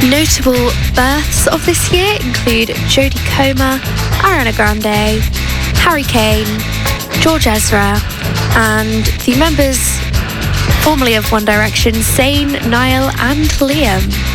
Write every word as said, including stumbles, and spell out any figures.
Notable births of this year include Jodie Comer, Ariana Grande, Harry Kane, George Ezra, and the members formerly of One Direction, Zayn, Niall and Liam.